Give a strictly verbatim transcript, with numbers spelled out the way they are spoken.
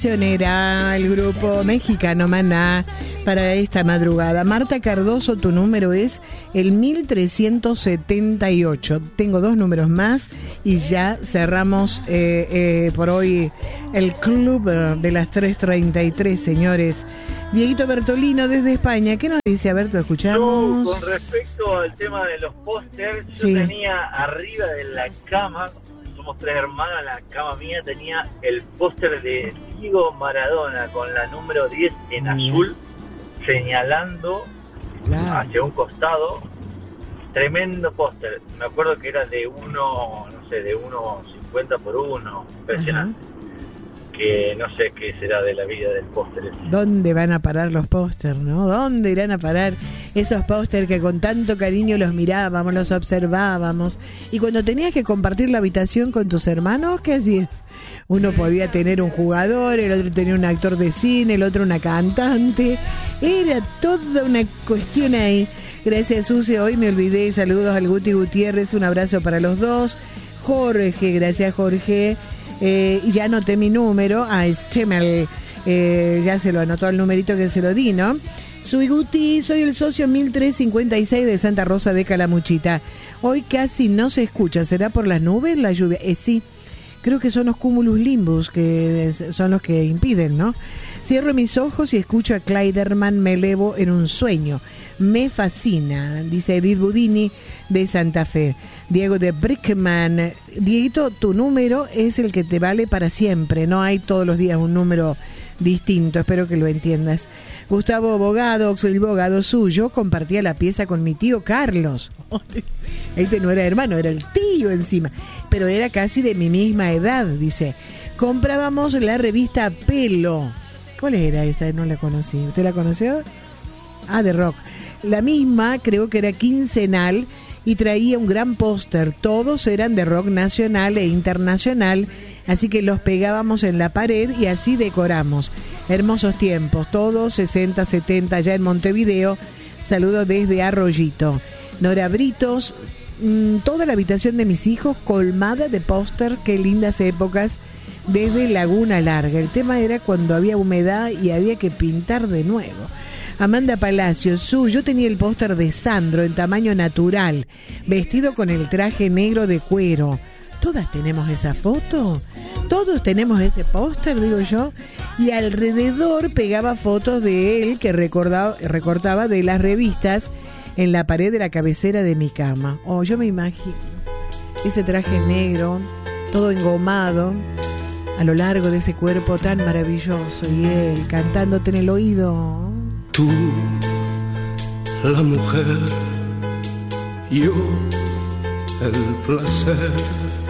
Era el grupo mexicano Maná para esta madrugada. Marta Cardoso, tu número es el mil trescientos setenta y ocho. Tengo dos números más y ya cerramos eh, eh, por hoy el club de las tres treinta y tres, señores. Dieguito Bertolino desde España, ¿qué nos dice? A ver, te escuchamos. Yo, con respecto al tema de los pósters, sí. Yo tenía arriba de la cama, somos tres hermanas, la cama mía tenía el póster de Diego Maradona con la número diez en azul, señalando claro. hacia un costado. Tremendo póster. Me acuerdo que era de uno, no sé, de uno cincuenta por uno. Impresionante. Uh-huh. Que no sé qué será de la vida del póster. ¿Dónde van a parar los pósters, no? ¿Dónde irán a parar esos pósters que con tanto cariño los mirábamos, los observábamos? Y cuando tenías que compartir la habitación con tus hermanos, ¿qué hacías? Uno podía tener un jugador, el otro tenía un actor de cine, el otro una cantante. Era toda una cuestión ahí. Gracias, Susi. Hoy me olvidé. Saludos al Guti Gutiérrez. Un abrazo para los dos. Jorge, gracias, Jorge. Eh, ya anoté mi número. Ah, es Chemel. Eh, ya se lo anotó el numerito que se lo di, ¿no? Soy Guti, soy el socio mil trescientos cincuenta y seis de Santa Rosa de Calamuchita. Hoy casi no se escucha. ¿Será por las nubes, la lluvia? Eh, sí. Creo que son los cúmulus limbus que son los que impiden, ¿no? Cierro mis ojos y escucho a Kleiderman, me elevo en un sueño. Me fascina, dice Edith Budini de Santa Fe. Diego de Brickman. Dieguito, tu número es el que te vale para siempre. No hay todos los días un número distinto, espero que lo entiendas. Gustavo Bogado, el abogado suyo, compartía la pieza con mi tío Carlos. Este no era hermano, era el tío encima. Pero era casi de mi misma edad, dice. Comprábamos la revista Pelo. ¿Cuál era esa? No la conocí. ¿Usted la conoció? Ah, de rock. La misma, creo que era quincenal y traía un gran póster. Todos eran de rock nacional e internacional, así que los pegábamos en la pared y así decoramos. Hermosos tiempos, todos sesenta, setenta ya en Montevideo. Saludos desde Arroyito. Nora Britos, mmm, toda la habitación de mis hijos colmada de póster, qué lindas épocas desde Laguna Larga. El tema era cuando había humedad y había que pintar de nuevo. Amanda Palacios, su, yo tenía el póster de Sandro en tamaño natural, vestido con el traje negro de cuero. ¿Todas tenemos esa foto? ¿Todos tenemos ese póster, digo yo? Y alrededor pegaba fotos de él que recordaba, recortaba de las revistas en la pared de la cabecera de mi cama. Oh, yo me imagino ese traje negro, todo engomado, a lo largo de ese cuerpo tan maravilloso, y él cantándote en el oído. Tú, la mujer, yo, el placer.